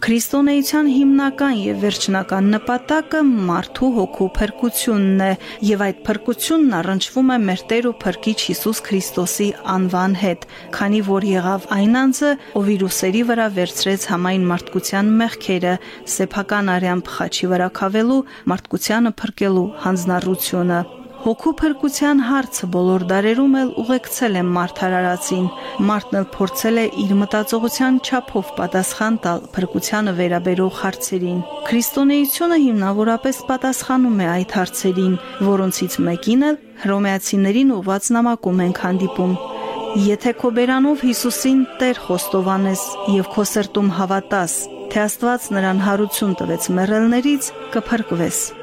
Քրիստոնեության հիմնական եւ վերջնական նպատակը մարդու հոգու փրկությունն է, եւ այդ փրկությունն առնչվում է մեր Տեր ու Փրկիչ Հիսուս Քրիստոսի անվան հետ, քանի որ եղավ այն անձը, ով իր ուսերի վրա վերցրեց համայն մարդկության մեղքերը, սեփական արյան փխաչի վրա քավելու, մարդկությանը փրկելու հանձնառությունը։ Հոգու փրկության հարցը բոլոր դարերում էլ ուղեկցել է մարդարարածին։ Մարդն էլ փորձել է իր մտածողության չափով պատասխան տալ փրկությանը վերաբերող հարցերին։ Քրիստոնեությունը հիմնավորապես պատասխանում է այդ հարցերին, որոնցից մեկին էլ Հռոմեացիներին ուղված նամակում ենք հանդիպում։ Եթե քո բերանով Հիսուսին Տեր խոստովանես եւ քո սրտում հավատաս, թե Աստված նրան հարություն տվեց մեռելներից, կփրկվես։